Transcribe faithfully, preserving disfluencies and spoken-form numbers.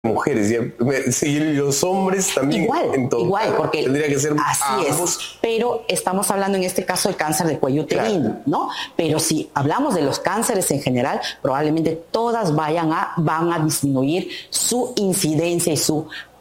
mujeres y los hombres también. Igual, en todo igual, caso, porque tendría que ser así ambos. es. Pero estamos hablando en este caso de cáncer de cuello uterino, claro, ¿no? Pero si hablamos de los cánceres en general, probablemente todas vayan a, van a disminuir su incidencia y su